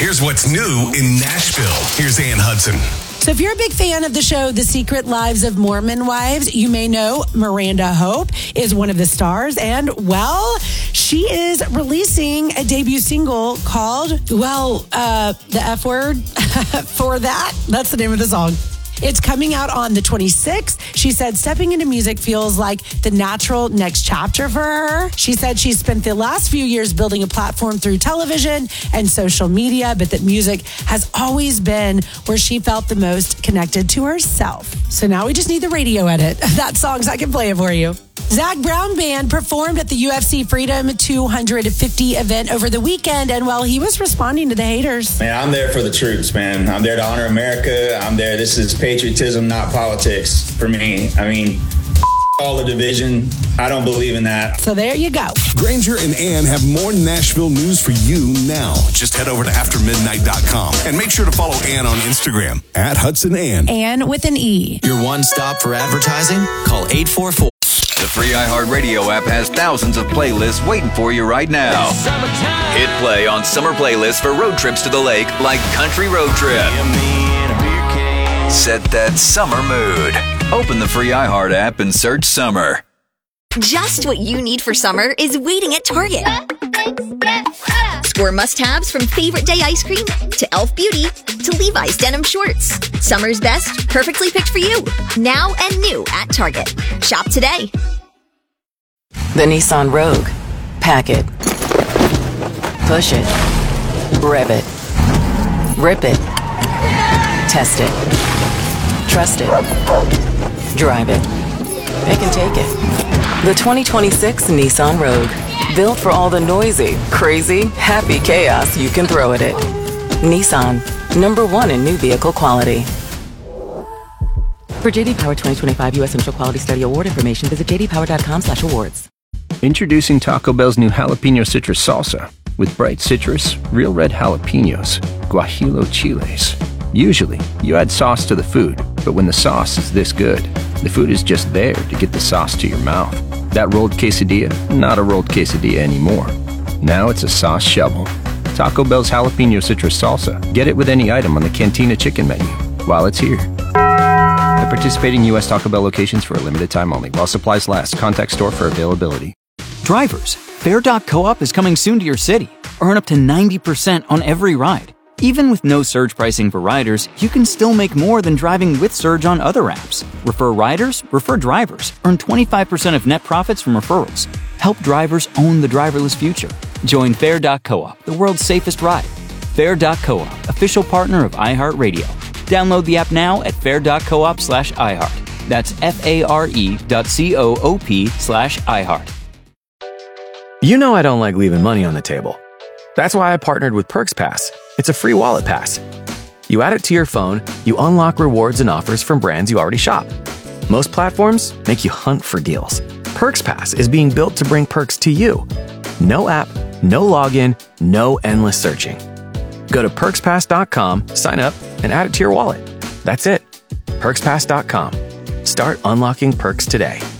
here's what's new in Nashville. Here's Ann Hudson. So if you're a big fan of the show, The Secret Lives of Mormon Wives, you may know Miranda Hope is one of the stars. And, well, she is releasing a debut single called, the F word for that. That's the name of the song. It's coming out on the 26th. She said stepping into music feels like the natural next chapter for her. She said she spent the last few years building a platform through television and social media, but that music has always been where she felt the most connected to herself. So now we just need the radio edit. That song, so I can play it for you. Zach Brown Band performed at the UFC Freedom 250 event over the weekend, and well, he was responding to the haters. Man, I'm there for the troops, man. I'm there to honor America. I'm there. This is patriotism, not politics for me. I mean, all the division. I don't believe in that. So there you go. Granger and Ann have more Nashville news for you now. Just head over to aftermidnight.com and make sure to follow Ann on Instagram at Hudson Ann. Ann with an E. Your one stop for advertising? Call 844. The free iHeartRadio app has thousands of playlists waiting for you right now. Hit play on summer playlists for road trips to the lake like Country Road Trip. Set that summer mood. Open the free iHeart app and search summer. Just what you need for summer is waiting at Target. Score must-haves from Favorite Day ice cream to Elf Beauty to Levi's denim shorts. Summer's best, perfectly picked for you. Now and new at Target. Shop today. The Nissan Rogue. Pack it. Push it. Rev it. Rip it. Test it. Trust it. Drive it. Pick and take it. The 2026 Nissan Rogue. Built for all the noisy, crazy, happy chaos you can throw at it. Nissan. #1 in new vehicle quality. For JD Power 2025 U.S. Initial Quality Study Award information, visit jdpower.com/awards. Introducing Taco Bell's new Jalapeno Citrus Salsa with bright citrus, real red jalapenos, guajillo chiles. Usually, you add sauce to the food, but when the sauce is this good, the food is just there to get the sauce to your mouth. That rolled quesadilla, not a rolled quesadilla anymore. Now it's a sauce shovel. Taco Bell's Jalapeno Citrus Salsa. Get it with any item on the Cantina Chicken menu while it's here. At participating U.S. Taco Bell locations for a limited time only. While supplies last. Contact store for availability. Drivers, Fare.coop is coming soon to your city. Earn up to 90% on every ride. Even with no surge pricing for riders, you can still make more than driving with surge on other apps. Refer riders, refer drivers. Earn 25% of net profits from referrals. Help drivers own the driverless future. Join Fare.coop, the world's safest ride. Fare.coop, official partner of iHeartRadio. Download the app now at fare.coop/iHeart. That's FARE.coop/iHeart. You know I don't like leaving money on the table. That's why I partnered with PerksPass. It's a free wallet pass. You add it to your phone, you unlock rewards and offers from brands you already shop. Most platforms make you hunt for deals. PerksPass is being built to bring perks to you. No app, no login, no endless searching. Go to PerksPass.com, sign up, and add it to your wallet. That's it. PerksPass.com. Start unlocking perks today.